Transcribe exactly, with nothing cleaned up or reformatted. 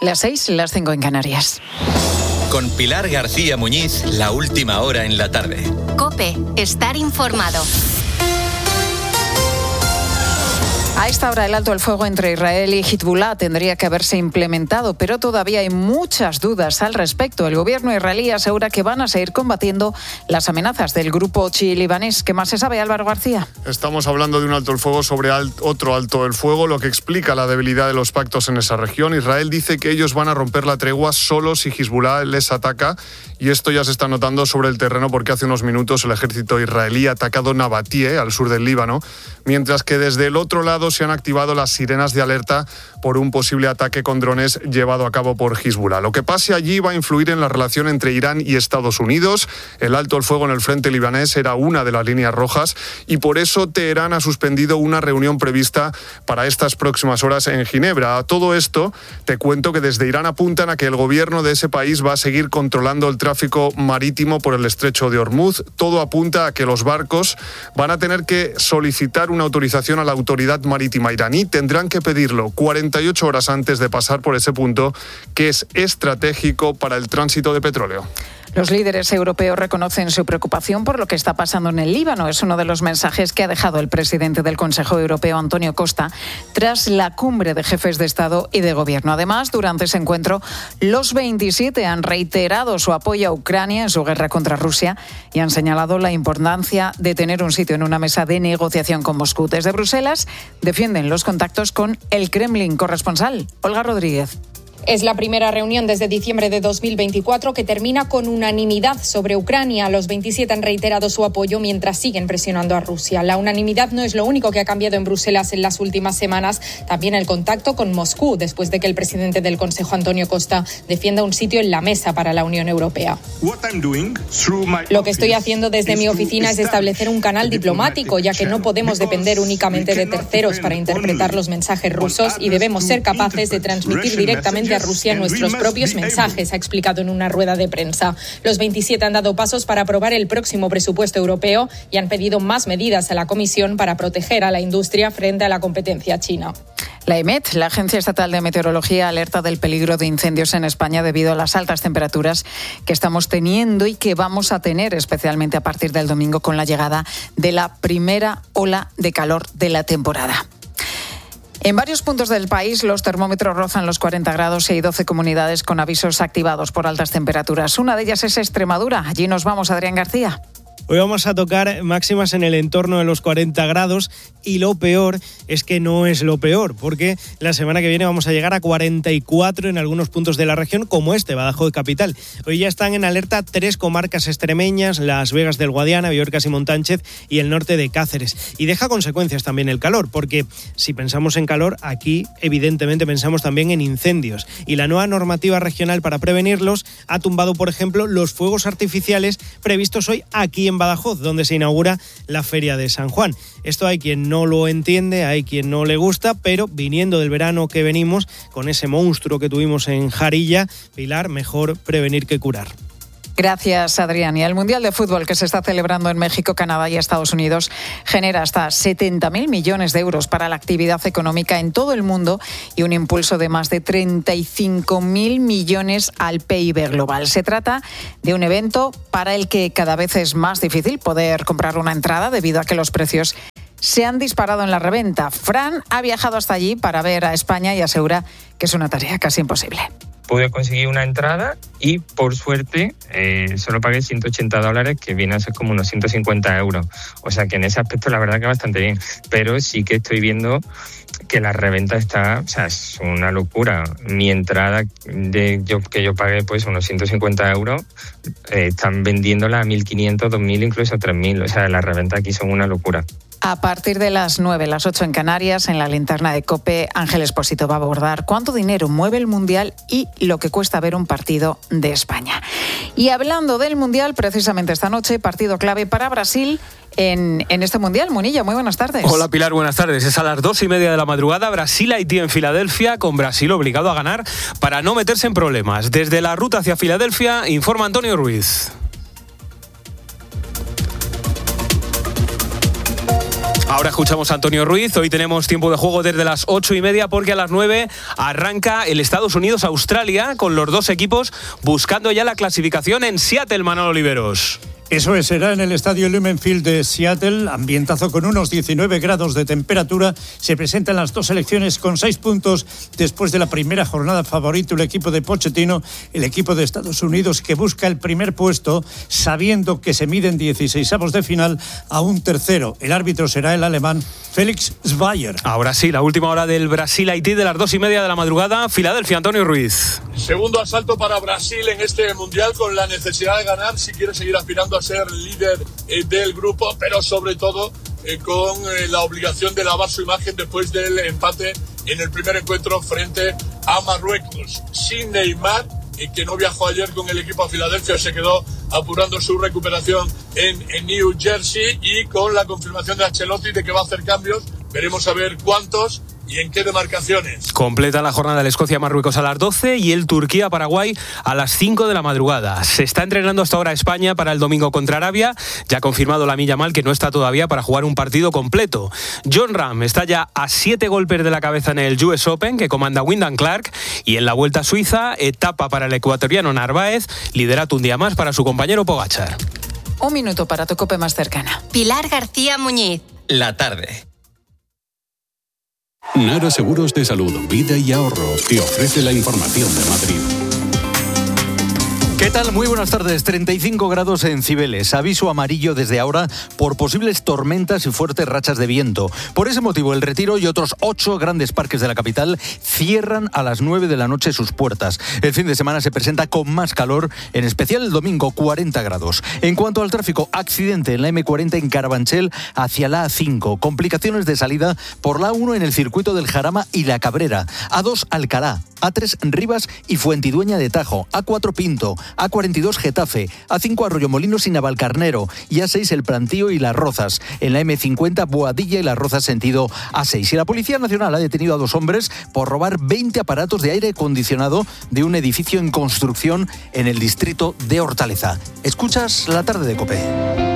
Las seis, las cinco en Canarias. Con Pilar García Muñiz, la última hora en la tarde. COPE, estar informado. A esta hora el alto el fuego entre Israel y Hezbollah tendría que haberse implementado, pero todavía hay muchas dudas al respecto. El gobierno israelí asegura que van a seguir combatiendo las amenazas del grupo chií libanés. ¿Qué más se sabe, Álvaro García? Estamos hablando de un alto el fuego sobre alt- otro alto el fuego, lo que explica la debilidad de los pactos en esa región. Israel dice que ellos van a romper la tregua solo si Hezbollah les ataca, y esto ya se está notando sobre el terreno porque hace unos minutos el ejército israelí ha atacado Nabatie, al sur del Líbano, mientras que desde el otro lado se han activado las sirenas de alerta por un posible ataque con drones llevado a cabo por Hezbollah. Lo que pase allí va a influir en la relación entre Irán y Estados Unidos. El alto el fuego en el frente libanés era una de las líneas rojas y por eso Teherán ha suspendido una reunión prevista para estas próximas horas en Ginebra. A todo esto, te cuento que desde Irán apuntan a que el gobierno de ese país va a seguir controlando el tráfico marítimo por el estrecho de Hormuz. Todo apunta a que los barcos van a tener que solicitar una autorización a la autoridad marítima iraní. Tendrán que pedirlo cuarenta y ocho horas antes de pasar por ese punto que es estratégico para el tránsito de petróleo. Los líderes europeos reconocen su preocupación por lo que está pasando en el Líbano. Es uno de los mensajes que ha dejado el presidente del Consejo Europeo, Antonio Costa, tras la cumbre de jefes de Estado y de Gobierno. Además, durante ese encuentro, los veintisiete han reiterado su apoyo a Ucrania en su guerra contra Rusia y han señalado la importancia de tener un sitio en una mesa de negociación con Moscú. Desde Bruselas defienden los contactos con el Kremlin. Corresponsal, Olga Rodríguez. Es la primera reunión desde diciembre de dos mil veinticuatro que termina con unanimidad sobre Ucrania. Los veintisiete han reiterado su apoyo mientras siguen presionando a Rusia. La unanimidad no es lo único que ha cambiado en Bruselas en las últimas semanas. También el contacto con Moscú, después de que el presidente del Consejo, Antonio Costa, defienda un sitio en la mesa para la Unión Europea. Lo que estoy haciendo desde mi oficina es establecer un canal diplomático, ya que no podemos depender únicamente de terceros para interpretar los mensajes rusos y debemos ser capaces de transmitir directamente a Rusia nuestros propios mensajes, ha explicado en una rueda de prensa. Los veintisiete han dado pasos para aprobar el próximo presupuesto europeo y han pedido más medidas a la Comisión para proteger a la industria frente a la competencia china. La EMET, la Agencia Estatal de Meteorología, alerta del peligro de incendios en España debido a las altas temperaturas que estamos teniendo y que vamos a tener, especialmente a partir del domingo con la llegada de la primera ola de calor de la temporada. En varios puntos del país los termómetros rozan los cuarenta grados y hay doce comunidades con avisos activados por altas temperaturas. Una de ellas es Extremadura. Allí nos vamos, Adrián García. Hoy vamos a tocar máximas en el entorno de los cuarenta grados y lo peor es que no es lo peor, porque la semana que viene vamos a llegar a cuarenta y cuatro en algunos puntos de la región, como este, Badajoz capital. Hoy ya están en alerta tres comarcas extremeñas, Las Vegas del Guadiana, Biorcas y Montánchez y el norte de Cáceres. Y deja consecuencias también el calor, porque si pensamos en calor, aquí evidentemente pensamos también en incendios. Y la nueva normativa regional para prevenirlos ha tumbado, por ejemplo, los fuegos artificiales previstos hoy aquí en Badajoz, donde se inaugura la Feria de San Juan. Esto hay quien no lo entiende, hay quien no le gusta, pero viniendo del verano que venimos, con ese monstruo que tuvimos en Jarilla, Pilar, mejor prevenir que curar. Gracias, Adrián. Y el Mundial de Fútbol que se está celebrando en México, Canadá y Estados Unidos genera hasta setenta mil millones de euros para la actividad económica en todo el mundo y un impulso de más de treinta y cinco mil millones al P I B global. Se trata de un evento para el que cada vez es más difícil poder comprar una entrada debido a que los precios se han disparado en la reventa. Fran ha viajado hasta allí para ver a España y asegura que es una tarea casi imposible. Pude conseguir una entrada y, por suerte, eh, solo pagué ciento ochenta dólares, que viene a ser como unos ciento cincuenta euros. O sea que en ese aspecto la verdad que bastante bien. Pero sí que estoy viendo que la reventa está, o sea, es una locura. Mi entrada de yo que yo pagué pues unos ciento cincuenta euros, eh, están vendiéndola a mil quinientos, dos mil, incluso tres mil. O sea, las reventas aquí son una locura. A partir de las nueve, las ocho en Canarias, en la linterna de COPE, Ángel Expósito va a abordar cuánto dinero mueve el Mundial y lo que cuesta ver un partido de España. Y hablando del Mundial, precisamente esta noche, partido clave para Brasil en, en este Mundial. Munilla, muy buenas tardes. Hola Pilar, buenas tardes. Es a las dos y media de la madrugada, Brasil-Haití en Filadelfia, con Brasil obligado a ganar para no meterse en problemas. Desde la ruta hacia Filadelfia, informa Antonio Ruiz. Ahora escuchamos a Antonio Ruiz. Hoy tenemos tiempo de juego desde las ocho y media porque a las nueve arranca el Estados Unidos-Australia con los dos equipos buscando ya la clasificación en Seattle, Manolo Oliveros. Eso es, será en el estadio Lumen Field de Seattle, ambientazo con unos diecinueve grados de temperatura. Se presentan las dos selecciones con seis puntos después de la primera jornada. Favorito el equipo de Pochettino, el equipo de Estados Unidos que busca el primer puesto, sabiendo que se miden dieciseisavos de final a un tercero. El árbitro será el alemán Felix Zweier. Ahora sí, la última hora del Brasil-Haití de las dos y media de la madrugada. Filadelfia, Antonio Ruiz. Segundo asalto para Brasil en este Mundial con la necesidad de ganar si quiere seguir aspirando a ser líder eh, del grupo, pero sobre todo eh, con eh, la obligación de lavar su imagen después del empate en el primer encuentro frente a Marruecos. Sin Neymar, eh, que no viajó ayer con el equipo a Filadelfia, se quedó apurando su recuperación en, en New Jersey, y con la confirmación de Ancelotti de que va a hacer cambios. Veremos a ver cuántos y en qué demarcaciones. Completa la jornada el Escocia-Marruecos a las doce y el Turquía-Paraguay a las cinco de la madrugada. Se está entrenando hasta ahora España para el domingo contra Arabia. Ya ha confirmado Lamine Yamal que no está todavía para jugar un partido completo. Jon Rahm está ya a siete golpes de la cabeza en el U S Open que comanda Wyndham Clark, y en la Vuelta a Suiza, etapa para el ecuatoriano Narváez, liderato un día más para su compañero Pogačar. Un minuto para tu COPE más cercana. Pilar García Muñiz. La tarde. Nara Seguros de Salud, Vida y Ahorro te ofrece la información de Madrid. ¿Qué tal? Muy buenas tardes. treinta y cinco grados en Cibeles. Aviso amarillo desde ahora por posibles tormentas y fuertes rachas de viento. Por ese motivo, el Retiro y otros ocho grandes parques de la capital cierran a las nueve de la noche sus puertas. El fin de semana se presenta con más calor, en especial el domingo, cuarenta grados. En cuanto al tráfico, accidente en la eme cuarenta en Carabanchel hacia la a cinco. Complicaciones de salida por la a uno en el circuito del Jarama y La Cabrera. a dos Alcalá. a tres Rivas y Fuentidueña de Tajo. a cuatro Pinto. a cuarenta y dos Getafe. a cinco Arroyomolinos y Navalcarnero. Y a seis El Plantío y Las Rozas. En la eme cincuenta Boadilla y Las Rozas sentido a seis. Y la Policía Nacional ha detenido a dos hombres por robar veinte aparatos de aire acondicionado de un edificio en construcción en el distrito de Hortaleza. Escuchas La Tarde de COPE.